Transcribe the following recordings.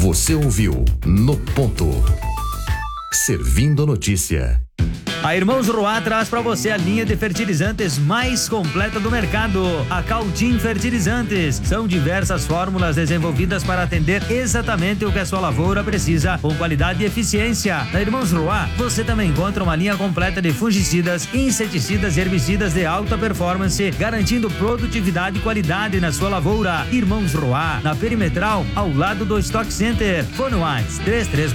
Você ouviu No Ponto. Servindo a notícia. A Irmãos Roá traz para você a linha de fertilizantes mais completa do mercado, a Cautim Fertilizantes. São diversas fórmulas desenvolvidas para atender exatamente o que a sua lavoura precisa, com qualidade e eficiência. Na Irmãos Roá, você também encontra uma linha completa de fungicidas, inseticidas e herbicidas de alta performance, garantindo produtividade e qualidade na sua lavoura. Irmãos Roá, na Perimetral, ao lado do Stock Center. Fone WhatsApp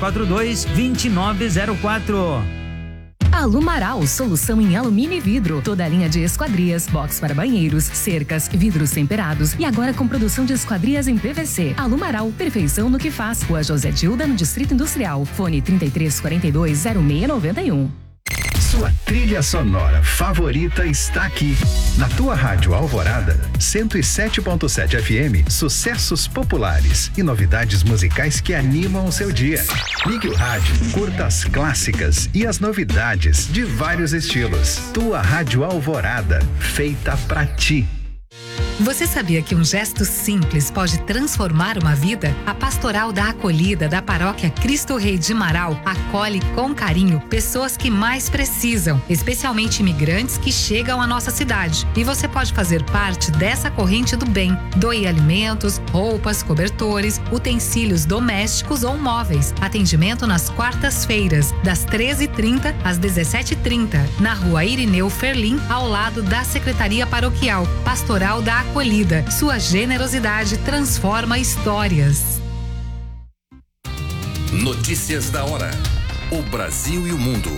3342-2904. Alumaral, solução em alumínio e vidro. Toda a linha de esquadrias, box para banheiros, cercas, vidros temperados e agora com produção de esquadrias em PVC. Alumaral, perfeição no que faz. Rua José Dilda, no Distrito Industrial. Fone 3342-0691. Sua trilha sonora favorita está aqui. Na tua rádio Alvorada, 107.7 FM, sucessos populares e novidades musicais que animam o seu dia. Ligue o rádio, curta as clássicas e as novidades de vários estilos. Tua rádio Alvorada, feita pra ti. Você sabia que um gesto simples pode transformar uma vida? A Pastoral da Acolhida da Paróquia Cristo Rei de Marau acolhe com carinho pessoas que mais precisam, especialmente imigrantes que chegam à nossa cidade. E você pode fazer parte dessa corrente do bem. Doe alimentos, roupas, cobertores, utensílios domésticos ou móveis. Atendimento nas quartas-feiras, das 13h30 às 17h30, na Rua Irineu Ferlim, ao lado da Secretaria Paroquial. Pastoral da Acolhida. Sua generosidade transforma histórias. Notícias da hora. O Brasil e o mundo.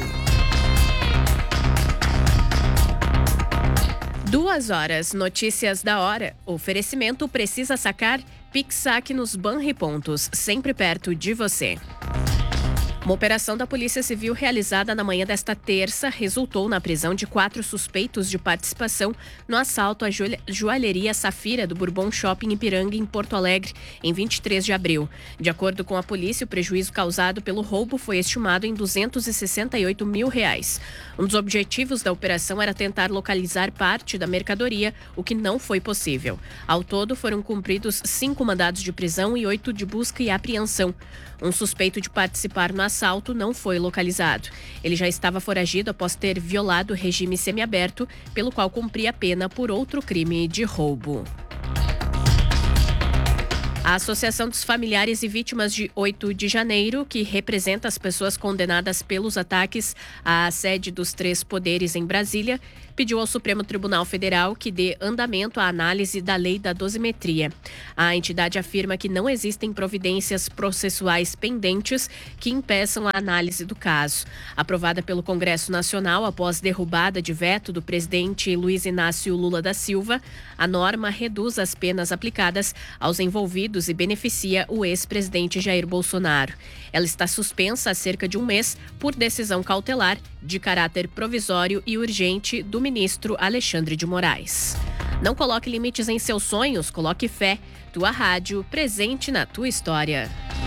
2h. Notícias da hora. Oferecimento precisa sacar. Pix Saque nos Banripontos, sempre perto de você. Uma operação da Polícia Civil realizada na manhã desta terça resultou na prisão de 4 suspeitos de participação no assalto à joalheria Safira do Bourbon Shopping Ipiranga, em Porto Alegre, em 23 de abril. De acordo com a polícia, o prejuízo causado pelo roubo foi estimado em R$268 mil. Um dos objetivos da operação era tentar localizar parte da mercadoria, o que não foi possível. Ao todo, foram cumpridos 5 mandados de prisão e 8 de busca e apreensão. Um suspeito de participar no assalto não foi localizado. Ele já estava foragido após ter violado o regime semiaberto, pelo qual cumpria pena por outro crime de roubo. A Associação dos Familiares e Vítimas de 8 de janeiro, que representa as pessoas condenadas pelos ataques à sede dos 3 poderes em Brasília, pediu ao Supremo Tribunal Federal que dê andamento à análise da lei da dosimetria. A entidade afirma que não existem providências processuais pendentes que impeçam a análise do caso. Aprovada pelo Congresso Nacional após derrubada de veto do presidente Luiz Inácio Lula da Silva, a norma reduz as penas aplicadas aos envolvidos e beneficia o ex-presidente Jair Bolsonaro. Ela está suspensa há cerca de um mês por decisão cautelar de caráter provisório e urgente do ministro Alexandre de Moraes. Não coloque limites em seus sonhos, coloque fé. Tua rádio, presente na tua história.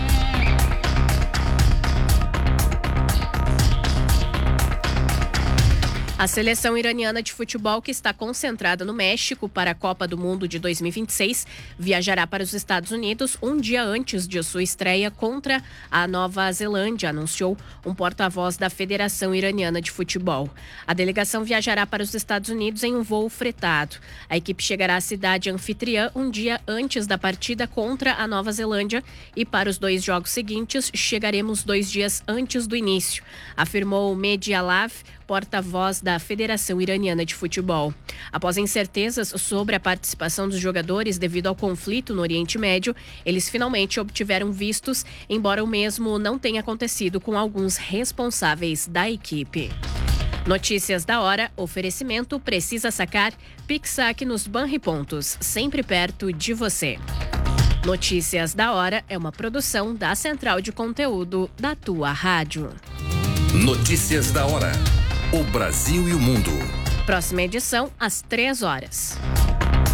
A seleção iraniana de futebol, que está concentrada no México para a Copa do Mundo de 2026, viajará para os Estados Unidos um dia antes de sua estreia contra a Nova Zelândia, anunciou um porta-voz da Federação Iraniana de Futebol. A delegação viajará para os Estados Unidos em um voo fretado. A equipe chegará à cidade anfitriã um dia antes da partida contra a Nova Zelândia e para os 2 jogos seguintes chegaremos 2 dias antes do início, afirmou Mehdi Alav, porta-voz da Federação Iraniana de Futebol. Após incertezas sobre a participação dos jogadores devido ao conflito no Oriente Médio, eles finalmente obtiveram vistos, embora o mesmo não tenha acontecido com alguns responsáveis da equipe. Notícias da hora, oferecimento precisa sacar, Pix Saque nos Banripontos, sempre perto de você. Notícias da hora é uma produção da Central de Conteúdo da tua rádio. Notícias da hora. O Brasil e o mundo. Próxima edição, às 3 horas.